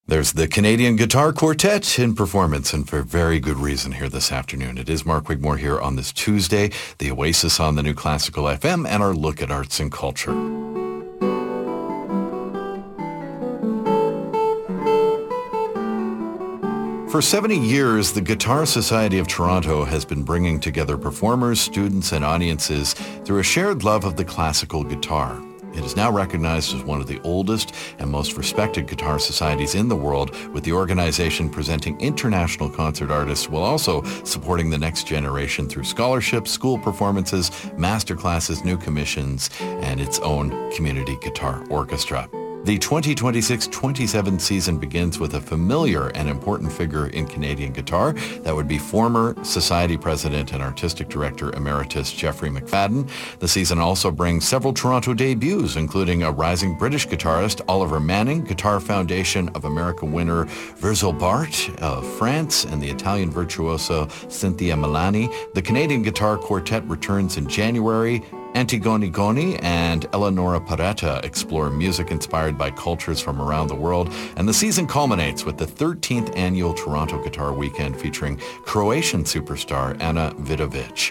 There's the Canadian Guitar Quartet in performance, and for very good reason here this afternoon. It is Mark Wigmore here on this Tuesday, the Oasis on the New Classical FM, and our look at arts and culture. For 70 years, the Guitar Society of Toronto has been bringing together performers, students, and audiences through a shared love of the classical guitar. It is now recognized as one of the oldest and most respected guitar societies in the world, with the organization presenting international concert artists while also supporting the next generation through scholarships, school performances, master classes, new commissions, and its own community guitar orchestra. The 2026-27 season begins with a familiar and important figure in Canadian guitar. That would be former Society President and Artistic Director Emeritus Geoffrey McFadden. The season also brings several Toronto debuts, including a rising British guitarist, Oliver Manning, Guitar Foundation of America winner Virgil Bart of France, and the Italian virtuoso Cynthia Milani. The Canadian Guitar Quartet returns in January. Antigone Goni and Eleonora Paretta explore music inspired by cultures from around the world, and the season culminates with the 13th annual Toronto Guitar Weekend featuring Croatian superstar Ana Vidovic.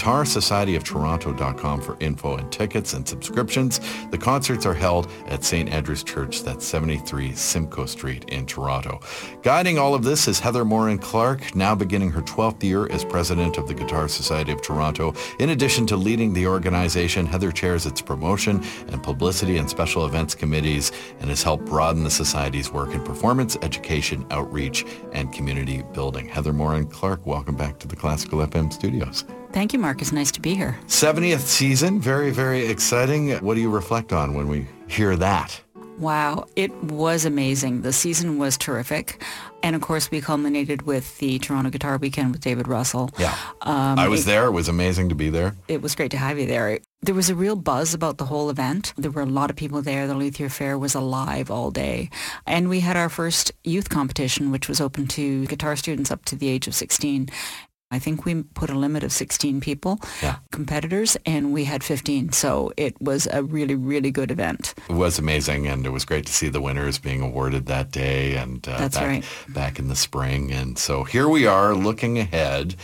GuitarSocietyOfToronto.com for info and tickets and subscriptions. The concerts are held at St. Andrew's Church, that's 73 Simcoe Street in Toronto. Guiding all of this is Heather Morin-Clark, now beginning her 12th year as president of the Guitar Society of Toronto. In addition to leading the organization, Heather chairs its promotion and publicity and special events committees and has helped broaden the Society's work in performance, education, outreach, and community building. Heather Morin-Clark, welcome back to the Classical FM studios. Thank you, Mark. It's nice to be here. 70th season, very, very exciting. What do you reflect on when we hear that? Wow, it was amazing. The season was terrific. And of course, we culminated with the Toronto Guitar Weekend with David Russell. Yeah, I was there. It was amazing to be there. It was great to have you there. There was a real buzz about the whole event. There were a lot of people there. The Luthier Fair was alive all day. And we had our first youth competition, which was open to guitar students up to the age of 16. I think we put a limit of 16 people, competitors, and we had 15. So it was a really, really good event. It was amazing, and it was great to see the winners being awarded that day and back in the spring. And so here we are looking ahead,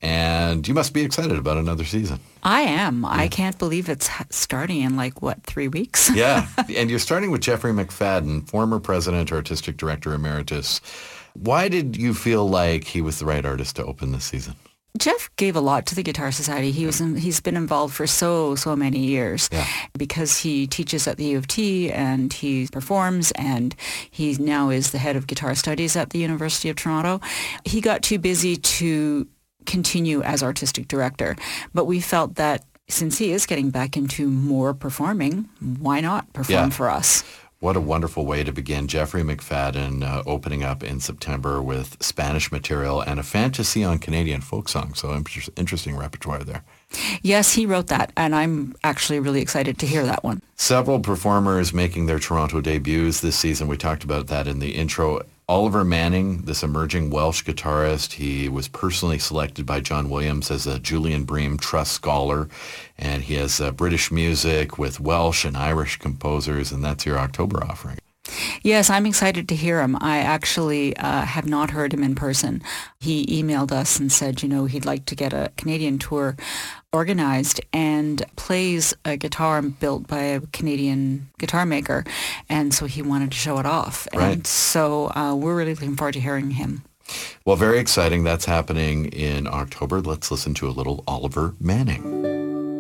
and you must be excited about another season. I am. Yeah. I can't believe it's starting in 3 weeks? Yeah, and you're starting with Geoffrey McFadden, former president, artistic director emeritus. Why did you feel like he was the right artist to open this season? Jeff gave a lot to the Guitar Society. He's been involved for so many years because he teaches at the U of T and he performs, and he now is the head of guitar studies at the University of Toronto. He got too busy to continue as artistic director, but we felt that since he is getting back into more performing, why not perform for us? What a wonderful way to begin. Geoffrey McFadden opening up in September with Spanish material and a fantasy on Canadian folk songs. So interesting repertoire there. Yes, he wrote that, and I'm actually really excited to hear that one. Several performers making their Toronto debuts this season. We talked about that in the intro. Oliver Manning, this emerging Welsh guitarist, he was personally selected by John Williams as a Julian Bream Trust Scholar, and he has British music with Welsh and Irish composers, and that's your October offering. Yes, I'm excited to hear him. I actually have not heard him in person. He emailed us and said, he'd like to get a Canadian tour organized and plays a guitar built by a Canadian guitar maker. And so he wanted to show it off. Right. And so we're really looking forward to hearing him. Well, very exciting. That's happening in October. Let's listen to a little Oliver Manning.